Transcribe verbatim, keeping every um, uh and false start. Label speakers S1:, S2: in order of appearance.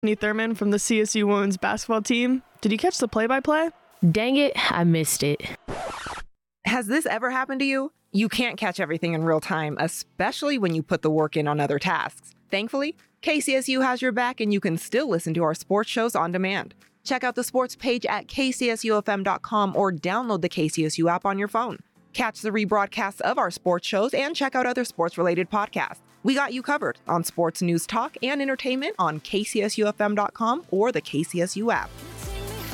S1: Anthony Thurman from the C S U women's basketball team. Did you catch the play-by-play?
S2: Dang it, I missed it.
S3: Has this ever happened to you? You can't catch everything in real time, especially when you put the work in on other tasks. Thankfully, K C S U has your back and you can still listen to our sports shows on demand. Check out the sports page at k c s u f m dot com or download the K C S U app on your phone. Catch the rebroadcasts of our sports shows and check out other sports-related podcasts. We got you covered on sports news talk and entertainment on k c s u f m dot com or the K C S U app.